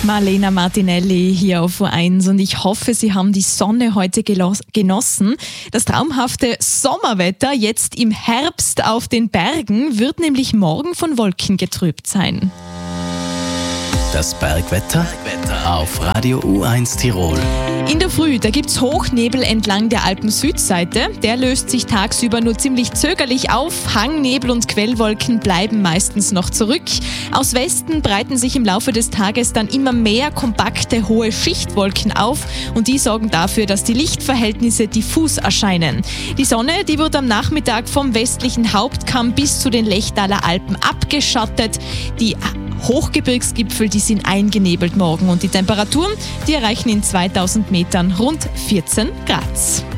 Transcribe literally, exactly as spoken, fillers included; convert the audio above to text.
Marlena Martinelli hier auf U eins und ich hoffe, Sie haben die Sonne heute genossen. Das traumhafte Sommerwetter jetzt im Herbst auf den Bergen wird nämlich morgen von Wolken getrübt sein. Das Bergwetter auf Radio U eins Tirol. In der Früh, da gibt's Hochnebel entlang der Alpen-Südseite. Der löst sich tagsüber nur ziemlich zögerlich auf. Hangnebel und Quellwolken bleiben meistens noch zurück. Aus Westen breiten sich im Laufe des Tages dann immer mehr kompakte, hohe Schichtwolken auf. Und die sorgen dafür, dass die Lichtverhältnisse diffus erscheinen. Die Sonne, die wird am Nachmittag vom westlichen Hauptkamm bis zu den Lechtaler Alpen abgeschattet. Die Hochgebirgsgipfel, die sind eingenebelt morgen und die Temperaturen, die erreichen in zweitausend Metern rund vierzehn Grad.